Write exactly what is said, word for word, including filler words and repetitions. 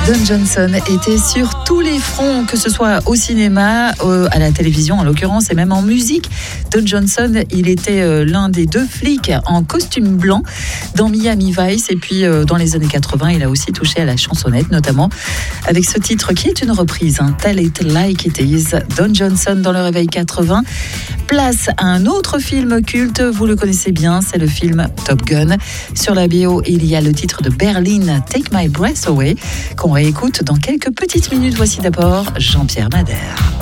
Don Johnson était sur tous les fronts, que ce soit au cinéma, euh, à la télévision en l'occurrence, et même en musique. Don Johnson, il était euh, l'un des deux flics en costume blanc dans Miami Vice. Et puis euh, dans les années quatre-vingts, il a aussi touché à la chansonnette, notamment avec ce titre qui est une reprise, hein, Tell It Like It Is. Don Johnson dans le Réveil quatre-vingts. Place à un autre film culte, vous le connaissez bien, c'est le film Top Gun. Sur la B O, il y a le titre de Berlin, Take My Breath Away, qu'on réécoute dans quelques petites minutes. Voici d'abord Jean-Pierre Madère.